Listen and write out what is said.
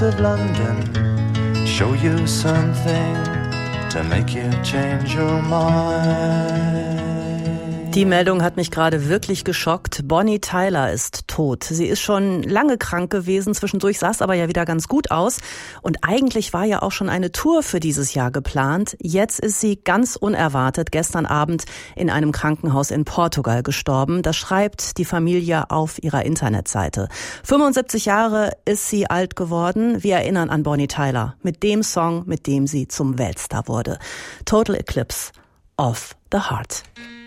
of London, show you something to make you change your mind. Die Meldung hat mich gerade wirklich geschockt. Bonnie Tyler ist tot. Sie ist schon lange krank gewesen, zwischendurch sah es aber ja wieder ganz gut aus. Und eigentlich war ja auch schon eine Tour für dieses Jahr geplant. Jetzt ist sie ganz unerwartet gestern Abend in einem Krankenhaus in Portugal gestorben. Das schreibt die Familie auf ihrer Internetseite. 75 Jahre ist sie alt geworden. Wir erinnern an Bonnie Tyler mit dem Song, mit dem sie zum Weltstar wurde. Total Eclipse of the Heart.